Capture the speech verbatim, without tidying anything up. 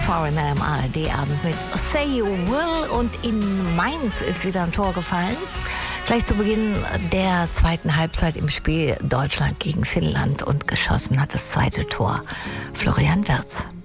Foreigner im A R D-Abend mit Say You Will, und in Mainz ist wieder ein Tor gefallen. Gleich zu Beginn der zweiten Halbzeit im Spiel Deutschland gegen Finnland, und geschossen hat das zweite Tor Florian Wirtz.